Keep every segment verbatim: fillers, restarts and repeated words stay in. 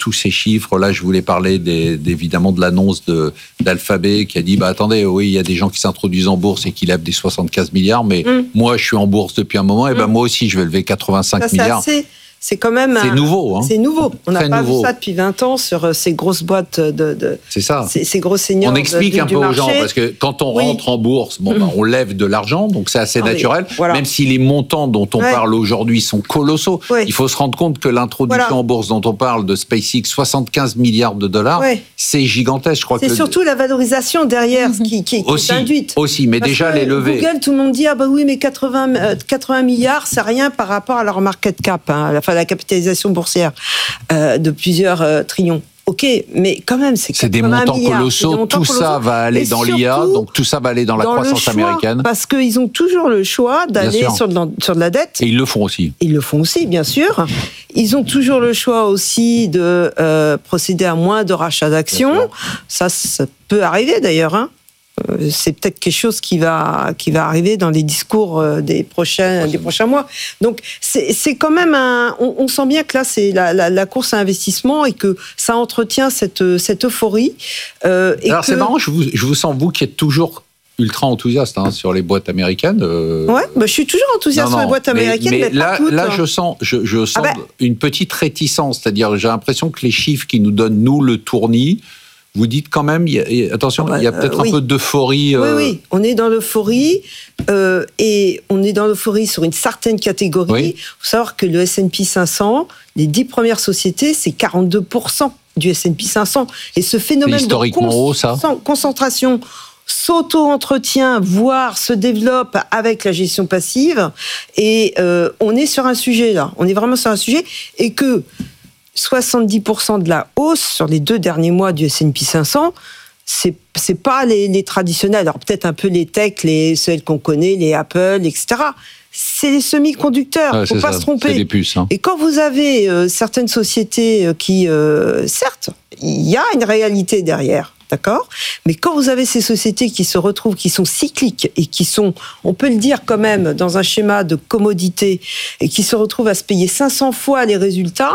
tous ces chiffres. Là, je voulais parler des, évidemment de l'annonce de, d'Alphabet qui a dit, bah attendez, oui, il y a des gens qui s'introduisent en bourse et qui lèvent des soixante-quinze milliards, mais mmh. moi, je suis en bourse depuis un moment, et ben mmh. moi aussi, je vais lever quatre-vingt-cinq ça, milliards. C'est, assez, c'est quand même... C'est un, nouveau. Hein. C'est nouveau. On n'a pas nouveau. vu ça depuis vingt ans sur ces grosses boîtes de... de c'est ça. Ces, ces gros seniors. On explique de, un du, peu du aux gens, marché. parce que quand on oui. rentre en bourse, bon, mmh. bah, on lève de l'argent, donc c'est assez non, naturel, voilà. même si les montants dont on ouais. parle aujourd'hui sont colossaux. Ouais. Il faut se rendre compte que l'introduction voilà. en bourse dont on parle de SpaceX, soixante-quinze milliards de dollars, ouais. c'est gigantesque. Je crois c'est que surtout le... la valorisation derrière mmh. qui, qui, qui aussi, est induite. Aussi, mais parce déjà les levées. Google, tout le monde dit, ah bah oui, mais quatre-vingts, euh, quatre-vingts milliards, c'est rien par rapport à leur market cap, hein, enfin, la capitalisation boursière. Euh, de plusieurs euh, trillions. Ok, mais quand même, c'est, c'est des montants milliards, colossaux. Des montants tout colossaux. Ça va aller et dans l'I A, donc tout ça va aller dans la dans croissance choix, américaine. Parce qu'ils ont toujours le choix d'aller sur de, la, sur de la dette. Et ils le font aussi. Ils le font aussi, bien sûr. Ils ont toujours le choix aussi de euh, procéder à moins de rachats d'actions. Ça, ça peut arriver d'ailleurs, hein. C'est peut-être quelque chose qui va qui va arriver dans les discours des prochains des prochains mois. Donc c'est c'est quand même un on, on sent bien que là c'est la, la, la course à investissement et que ça entretient cette cette euphorie. Euh, et Alors que... c'est marrant, je vous je vous sens vous qui êtes toujours ultra enthousiaste hein, sur les boîtes américaines. Euh... Ouais, bah, je suis toujours enthousiaste non, non, sur les boîtes américaines, mais, mais, mais là, pas toutes. Là, je sens, je, je sens ah ben... une petite réticence, c'est-à-dire j'ai l'impression que les chiffres qui nous donnent nous le tournis. Vous dites quand même, il y a, attention, il y a peut-être euh, oui. un peu d'euphorie. Euh... Oui, oui, on est dans l'euphorie euh, et on est dans l'euphorie sur une certaine catégorie. Il oui. faut savoir que le S and P cinq cents, les dix premières sociétés, c'est quarante-deux pour cent du S and P cinq cents. Et ce phénomène c'est historiquement de cons- haut, ça. concentration s'auto-entretient, voire se développe avec la gestion passive. Et euh, on est sur un sujet là, on est vraiment sur un sujet et que soixante-dix pour cent de la hausse sur les deux derniers mois du S and P cinq cents, c'est c'est pas les, les traditionnels. Alors peut-être un peu les tech, les celles qu'on connaît, les Apple, et cetera. C'est les semi-conducteurs. Ouais, faut pas ça, se tromper. C'est des puces. Hein. Et quand vous avez euh, certaines sociétés qui, euh, certes, il y a une réalité derrière. D'accord ? Mais quand vous avez ces sociétés qui se retrouvent, qui sont cycliques et qui sont, on peut le dire quand même, dans un schéma de commodité et qui se retrouvent à se payer cinq cents fois les résultats,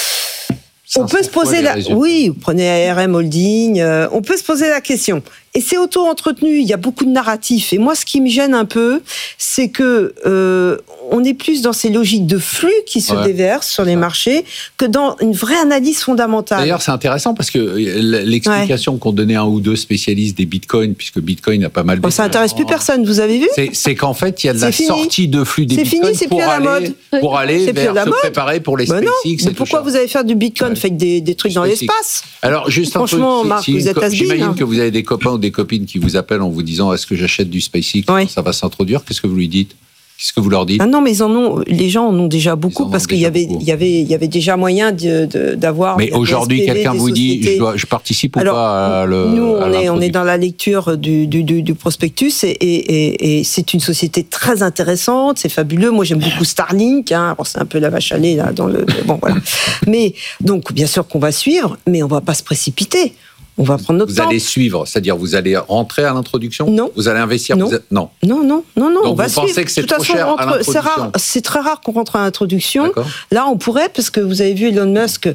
on peut se poser la... Oui, vous prenez A R M Holding, euh, on peut se poser la question. Et c'est auto-entretenu, il y a beaucoup de narratifs. Et moi, ce qui me gêne un peu, c'est que euh, on est plus dans ces logiques de flux qui se ouais. déversent sur les marchés que dans une vraie analyse fondamentale. D'ailleurs, c'est intéressant parce que l'explication ouais. qu'ont donné un ou deux spécialistes des bitcoins, puisque Bitcoin a pas mal... Bon, ça n'intéresse plus personne, vous avez vu ? c'est, c'est qu'en fait, il y a de la fini. sortie de flux des c'est bitcoins fini, c'est pour, plus à la aller, mode. pour aller c'est vers se mode. préparer pour les ben SpaceX. Non, mais pourquoi vous allez faire du bitcoin ouais. Faites des, des trucs SpaceX. Dans l'espace. Alors, juste Franchement, un peu, Marc, si, vous êtes has-been. J'imagine hein. que vous avez des copains ou des copines qui vous appellent en vous disant est-ce que j'achète du SpaceX, oui. ça va s'introduire. Qu'est-ce que vous lui dites ? Qu'est-ce que vous leur dites ? Ah non, mais ils en ont, les gens en ont déjà beaucoup parce qu'il y avait, il y avait, il y avait déjà moyen de, de, d'avoir. Mais aujourd'hui, S P V, quelqu'un vous dit, je, dois, je participe ou Alors, pas à le. Nous, à on est, on est dans la lecture du, du, du, du prospectus et, et, et c'est une société très intéressante, c'est fabuleux. Moi, j'aime beaucoup Starlink. Hein, alors c'est un peu la vache à lait là dans le. Bon voilà. Mais donc, bien sûr qu'on va suivre, mais on va pas se précipiter. On va prendre notre vous temps. Vous allez suivre, c'est-à-dire vous allez rentrer à l'introduction ? Non. Vous allez investir Non. Vous êtes... non. Non, non, non, non. Donc on va vous suivre. pensez que c'est de toute trop façon, cher rentre, à l'introduction ? c'est rare, c'est très rare qu'on rentre à l'introduction. D'accord. Là, on pourrait, parce que vous avez vu Elon Musk.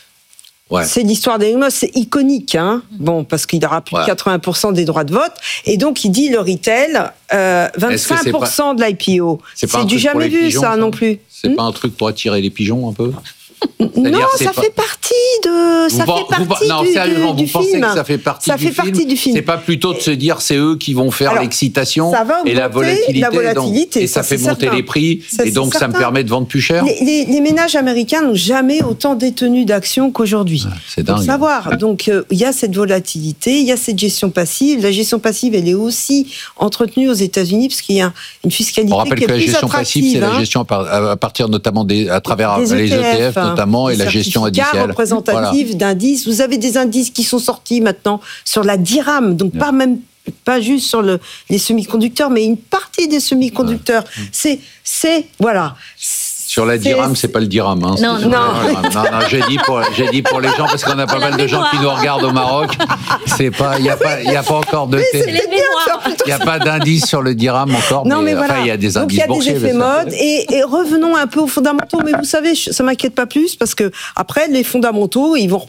Ouais. C'est l'histoire d'Elon Musk, c'est iconique, hein. Bon, parce qu'il aura plus ouais. de quatre-vingts pour cent des droits de vote, et donc il dit le retail, euh, vingt-cinq pour cent pas... de l'I P O. C'est, c'est du jamais vu, pigeons, ça, ça non plus. C'est hmm? pas un truc pour attirer les pigeons un peu ? C'est-à-dire, non, ça pas... fait partie de. Ça vous, fait partie vous, non, du, sérieusement, du, vous du pensez film. que ça fait partie, ça du, fait film. partie du film. C'est pas plutôt de se dire c'est eux qui vont faire Alors, l'excitation et la volatilité, la volatilité donc, et ça, ça fait monter certain. les prix ça, et donc ça me permet de vendre plus cher. Les, les, les ménages américains n'ont jamais autant détenu d'actions qu'aujourd'hui. Ouais, c'est dingue. Faut savoir. Donc il euh, y a cette volatilité, il y a cette gestion passive. La gestion passive, elle est aussi entretenue aux États-Unis parce qu'il y a une fiscalité On rappelle qui est que la plus gestion attractive, passive, c'est hein. la gestion à partir notamment des, à travers des les E T F hein, notamment et la gestion indicielle. Représentative voilà. d'indices. Vous avez des indices qui sont sortis maintenant sur la D I R A M, donc ouais. pas même pas juste sur le, les semi-conducteurs, mais une partie des semi-conducteurs. Ouais. C'est, c'est voilà. Sur la dirham, c'est pas le dirham. Hein, non, non. non, non, non, j'ai dit pour, j'ai dit pour les gens parce qu'on a pas mal de gens qui nous regardent au Maroc. C'est pas, il y a pas, il y a pas encore de. Il n'y a pas d'indice sur le dirham encore. Non, mais, mais enfin, voilà. Il y a des indices boursiers. Donc il y a des effets mode et, et revenons un peu aux fondamentaux. Mais vous savez, ça m'inquiète pas plus parce que après les fondamentaux, ils vont